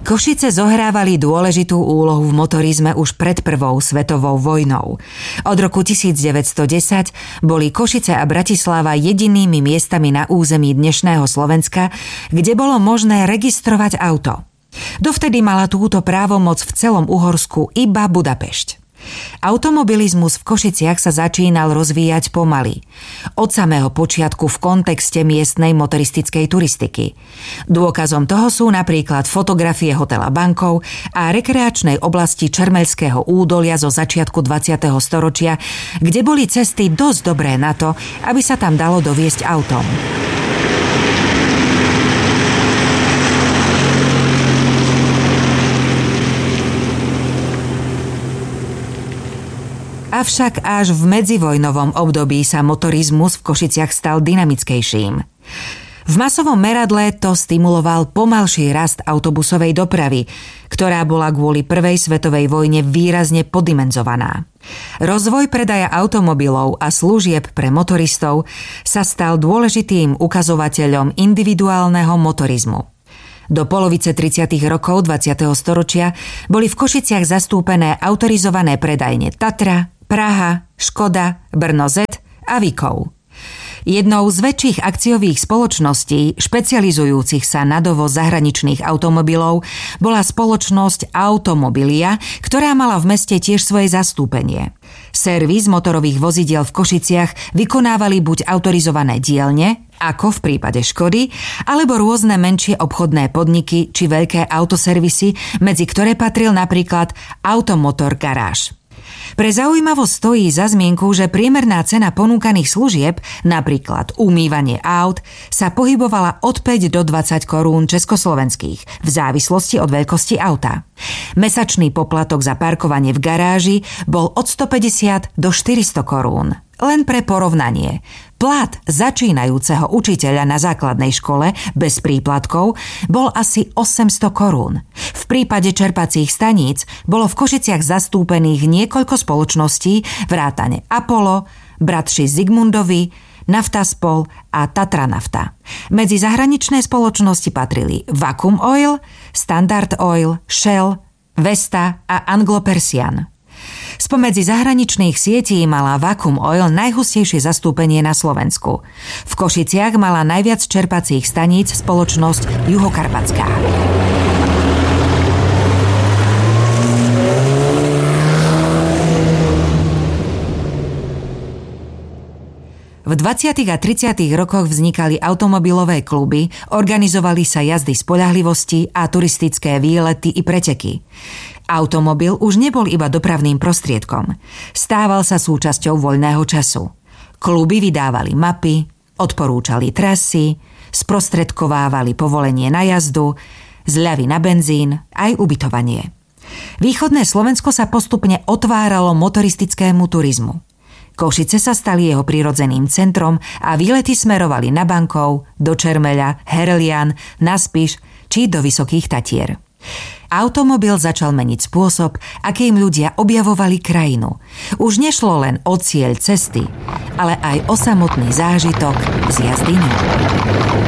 Košice zohrávali dôležitú úlohu v motorizme už pred prvou svetovou vojnou. Od roku 1910 boli Košice a Bratislava jedinými miestami na území dnešného Slovenska, kde bolo možné registrovať auto. Dovtedy mala túto právomoc v celom Uhorsku iba Budapešť. Automobilizmus v Košiciach sa začínal rozvíjať pomaly. Od samého počiatku v kontexte miestnej motoristickej turistiky. Dôkazom toho sú napríklad fotografie hotela Bankov a rekreačnej oblasti Čermeľského údolia zo začiatku 20. storočia, kde boli cesty dosť dobré na to, aby sa tam dalo doviesť autom. Avšak až v medzivojnovom období sa motorizmus v Košiciach stal dynamickejším. V masovom meradle to stimuloval pomalší rast autobusovej dopravy, ktorá bola kvôli prvej svetovej vojne výrazne poddimenzovaná. Rozvoj predaja automobilov a služieb pre motoristov sa stal dôležitým ukazovateľom individuálneho motorizmu. Do polovice 30. rokov 20. storočia boli v Košiciach zastúpené autorizované predajne Tatra, Praha, Škoda, Brno Z a Vikov. Jednou z väčších akciových spoločností, špecializujúcich sa na dovoz zahraničných automobilov, bola spoločnosť Automobilia, ktorá mala v meste tiež svoje zastúpenie. Servis motorových vozidiel v Košiciach vykonávali buď autorizované dielne, ako v prípade Škody, alebo rôzne menšie obchodné podniky či veľké autoservisy, medzi ktoré patril napríklad Automotor Garáž. Pre zaujímavosť stojí za zmienku, že priemerná cena ponúkaných služieb, napríklad umývanie aut, sa pohybovala od 5 do 20 korún československých, v závislosti od veľkosti auta. Mesačný poplatok za parkovanie v garáži bol od 150 do 400 korún. Len pre porovnanie, plat začínajúceho učiteľa na základnej škole bez príplatkov bol asi 800 korún. V prípade čerpacích staníc bolo v Košiciach zastúpených niekoľko spoločností vrátane Apollo, bratši Zigmundovi, Naftaspol a Tatra Nafta. Medzi zahraničné spoločnosti patrili Vacuum Oil, Standard Oil, Shell, Vesta a Anglo-Persian. Spomedzi zahraničných sietí mala Vacuum Oil najhustejšie zastúpenie na Slovensku. V Košiciach mala najviac čerpacích staníc spoločnosť Juhokarpatská. V 20. a 30. rokoch vznikali automobilové kluby, organizovali sa jazdy spoľahlivosti a turistické výlety i preteky. Automobil už nebol iba dopravným prostriedkom. Stával sa súčasťou voľného času. Kluby vydávali mapy, odporúčali trasy, sprostredkovávali povolenie na jazdu, zľavy na benzín, aj ubytovanie. Východné Slovensko sa postupne otváralo motoristickému turizmu. Košice sa stali jeho prirodzeným centrom a výlety smerovali na Bankov, do Čermeľa, Herlian, na Spiš či do Vysokých Tatier. Automobil začal meniť spôsob, akým ľudia objavovali krajinu. Už nešlo len o cieľ cesty, ale aj o samotný zážitok z jazdy ňou.